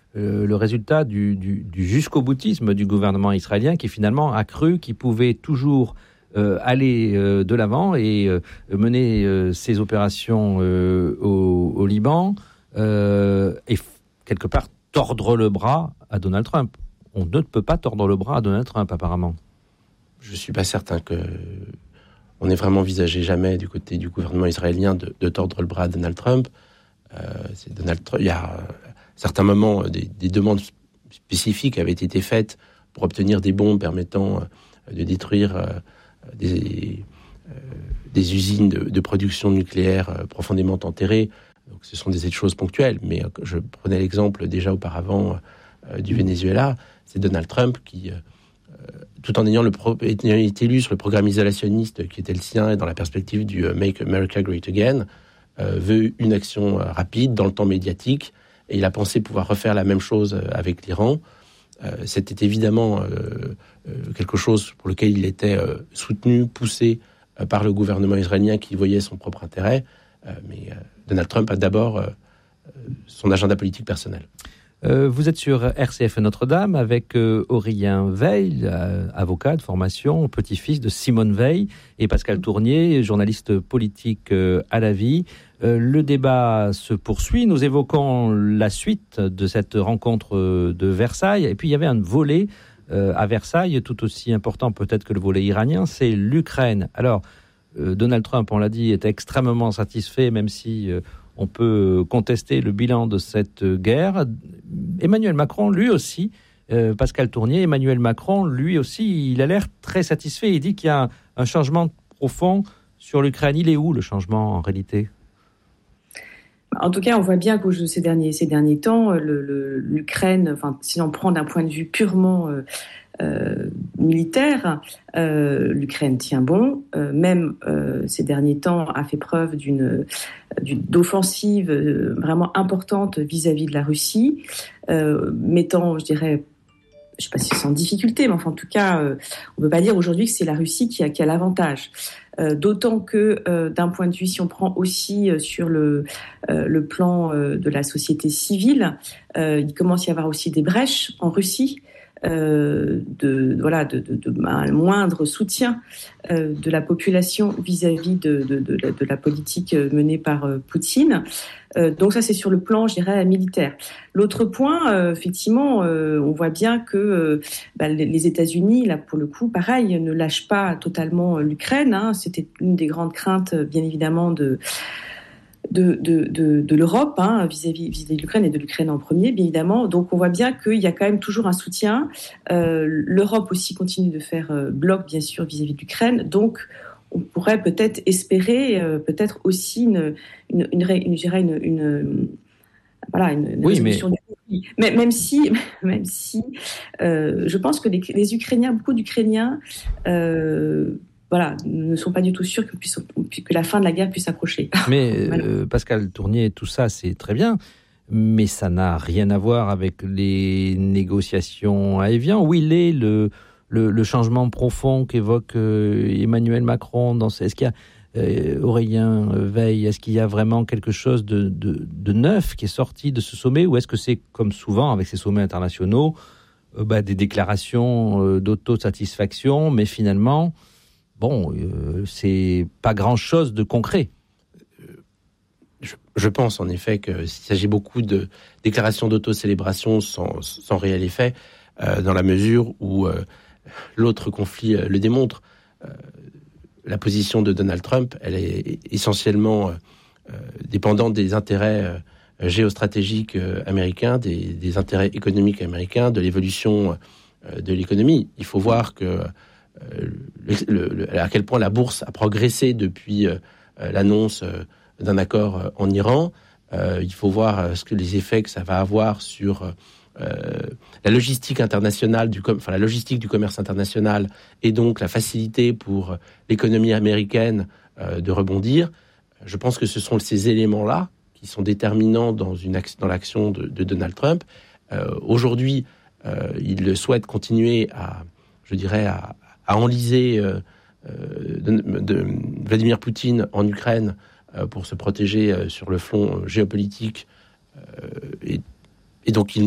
le résultat du jusqu'au-boutisme du gouvernement israélien qui finalement a cru qu'il pouvait toujours aller de l'avant et mener ses opérations au Liban et quelque part tordre le bras à Donald Trump. On ne peut pas tordre le bras à Donald Trump, apparemment. Je ne suis pas certain qu'on ait vraiment envisagé jamais du côté du gouvernement israélien de tordre le bras à Donald Trump. Il y a à certains moments des demandes spécifiques avaient été faites pour obtenir des bombes permettant de détruire des usines de production nucléaire profondément enterrées. Donc, ce sont des choses ponctuelles. Mais je prenais l'exemple déjà auparavant du Venezuela. C'est Donald Trump qui, tout en ayant été élu sur le programme isolationniste qui était le sien et dans la perspective du Make America Great Again, veut une action rapide dans le temps médiatique. Et il a pensé pouvoir refaire la même chose avec l'Iran. C'était évidemment quelque chose pour lequel il était soutenu, poussé par le gouvernement israélien qui voyait son propre intérêt. Mais Donald Trump a d'abord son agenda politique personnel. Vous êtes sur RCF Notre-Dame avec Aurélien Veil, avocat de formation, petit-fils de Simone Veil, et Pascal Tournier, journaliste politique à la vie. Le débat se poursuit. Nous évoquons la suite de cette rencontre de Versailles. Et puis, il y avait un volet à Versailles, tout aussi important peut-être que le volet iranien, c'est l'Ukraine. Alors, Donald Trump, on l'a dit, est extrêmement satisfait, même si on peut contester le bilan de cette guerre. Emmanuel Macron, lui aussi, Pascal Tournier, Emmanuel Macron, lui aussi, il a l'air très satisfait. Il dit qu'il y a un changement profond sur l'Ukraine. Il est où le changement en réalité ? En tout cas, on voit bien qu'au ces derniers temps, l'Ukraine, enfin, si on prend d'un point de vue purement militaire, l'Ukraine tient bon. Même ces derniers temps, a fait preuve d'offensive vraiment importante vis-à-vis de la Russie, mettant, je dirais, je ne sais pas si c'est sans difficulté, mais enfin, en tout cas, on ne peut pas dire aujourd'hui que c'est la Russie qui a l'avantage. D'autant que, d'un point de vue, si on prend aussi sur le plan de la société civile, il commence à y avoir aussi des brèches en Russie. Un moindre soutien de la population vis-à-vis de la politique menée par Poutine. Donc ça, c'est sur le plan, je dirais, militaire. L'autre point, effectivement, on voit bien que les États-Unis, là, pour le coup, pareil, ne lâchent pas totalement l'Ukraine. C'était une des grandes craintes, bien évidemment, de l'Europe, vis-à-vis de l'Ukraine et de l'Ukraine en premier, bien évidemment. Donc on voit bien qu'il y a quand même toujours un soutien. L'Europe aussi continue de faire bloc, bien sûr, vis-à-vis de l'Ukraine. Donc on pourrait peut-être espérer, peut-être aussi une résolution du conflit. Mais même si, je pense que les Ukrainiens, beaucoup d'Ukrainiens, ne sont pas du tout sûrs que la fin de la guerre puisse approcher. Mais Pascal Tournier, tout ça, c'est très bien, mais ça n'a rien à voir avec les négociations à Évian. Où il est le changement profond qu'évoque Emmanuel Macron est-ce qu'il y a Aurélien Veil, est-ce qu'il y a vraiment quelque chose de neuf qui est sorti de ce sommet, ou est-ce que c'est comme souvent avec ces sommets internationaux, des déclarations d'autosatisfaction, mais finalement c'est pas grand-chose de concret. Je pense en effet qu'il s'agit beaucoup de déclarations d'autocélébration sans réel effet, dans la mesure où l'autre conflit le démontre. La position de Donald Trump, elle est essentiellement dépendante des intérêts géostratégiques américains, des intérêts économiques américains, de l'évolution de l'économie. Il faut voir à quel point la bourse a progressé depuis l'annonce d'un accord en Iran. Il faut voir les effets que ça va avoir sur la logistique internationale, la logistique du commerce international, et donc la facilité pour l'économie américaine de rebondir. Je pense que ce sont ces éléments-là qui sont déterminants dans l'action de Donald Trump. Aujourd'hui, il souhaite continuer à enliser Vladimir Poutine en Ukraine pour se protéger sur le front géopolitique. Et donc, il